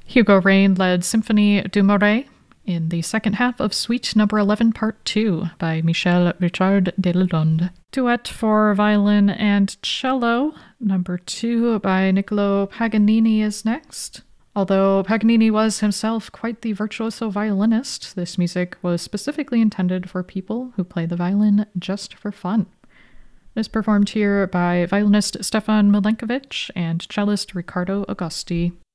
Hugo Rain led Symphonie du Marais in the second half of Suite Number 11, Part 2 by Michel Richard Deletonde. Duet for violin and cello, Number 2 by Niccolo Paganini is next. Although Paganini was himself quite the virtuoso violinist, this music was specifically intended for people who play the violin just for fun. It is performed here by violinist Stefan Milenkovic and cellist Riccardo Agosti.